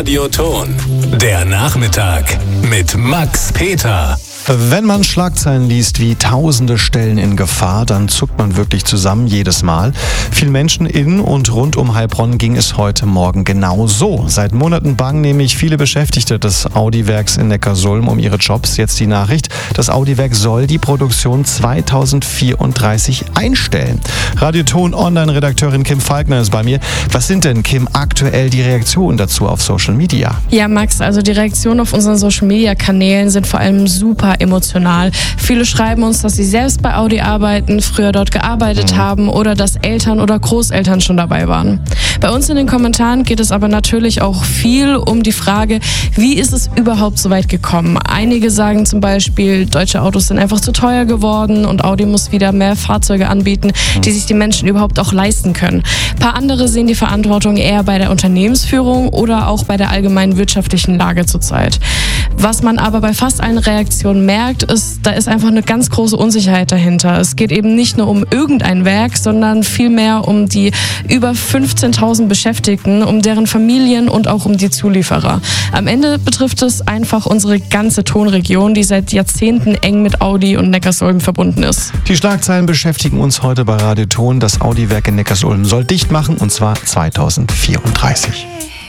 Radioton. Der Nachmittag mit Max Peter. Wenn man Schlagzeilen liest wie Tausende Stellen in Gefahr, dann zuckt man wirklich zusammen jedes Mal. Vielen Menschen in und rund um Heilbronn ging es heute Morgen genau so. Seit Monaten bangen nämlich viele Beschäftigte des Audi-Werks in Neckarsulm um ihre Jobs. Jetzt die Nachricht, das Audi-Werk soll die Produktion 2034 einstellen. Radioton-Online-Redakteurin Kim Falkner ist bei mir. Was sind denn, Kim, aktuell die Reaktionen dazu auf Social Media? Ja, Max, also die Reaktionen auf unseren Social-Media-Kanälen sind vor allem super emotional. Viele schreiben uns, dass sie selbst bei Audi arbeiten, früher dort gearbeitet haben oder dass Eltern oder Großeltern schon dabei waren. Bei uns in den Kommentaren geht es aber natürlich auch viel um die Frage, wie ist es überhaupt so weit gekommen? Einige sagen zum Beispiel, deutsche Autos sind einfach zu teuer geworden und Audi muss wieder mehr Fahrzeuge anbieten, die sich die Menschen überhaupt auch leisten können. Ein paar andere sehen die Verantwortung eher bei der Unternehmensführung oder auch bei der allgemeinen wirtschaftlichen Lage zurzeit. Was man aber bei fast allen Reaktionen merkt, ist, da ist einfach eine ganz große Unsicherheit dahinter. Es geht eben nicht nur um irgendein Werk, sondern vielmehr um die über 15.000 Beschäftigten, um deren Familien und auch um die Zulieferer. Am Ende betrifft es einfach unsere ganze Tonregion, die seit Jahrzehnten eng mit Audi und Neckarsulm verbunden ist. Die Schlagzeilen beschäftigen uns heute bei Radioton. Das Audi-Werk in Neckarsulm soll dicht machen, und zwar 2034.